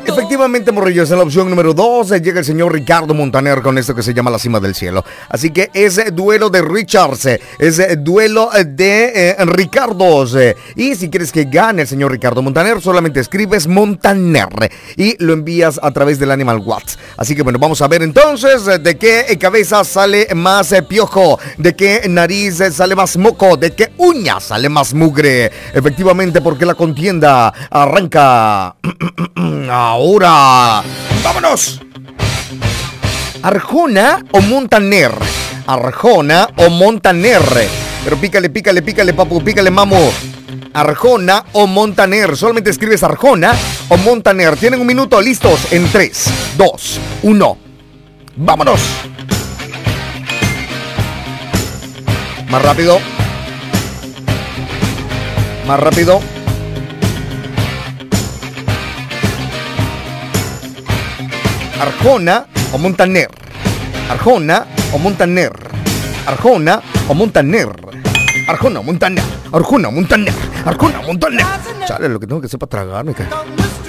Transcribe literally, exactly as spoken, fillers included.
Efectivamente, morrillos, en la opción número dos llega el señor Ricardo Montaner con esto que se llama La Cima del Cielo. Así que es duelo de Richards, es duelo de eh, Ricardos. Y si quieres que gane el señor Ricardo Montaner, solamente escribes Montaner y lo envías a través del Animal Watts. Así que bueno, vamos a ver entonces de qué cabeza sale más eh, piojo, de qué nariz sale más moco, de qué uña sale más mugre. Efectivamente, porque la contienda arranca ahora. ¡Vámonos! ¿Arjona o Montaner? Arjona o Montaner. Pero pícale, pícale, pícale, papu, pícale, mamu. Arjona o Montaner. Solamente escribes Arjona o Montaner. Tienen un minuto, listos en tres, dos, uno. ¡Vámonos! Más rápido. Más rápido. Arjona o Montaner. Arjona o Montaner. Arjona o Montaner. Arjona o Montaner. Arjona o Montaner. Arjona o Montaner. Chale, lo que tengo que hacer para tragarme.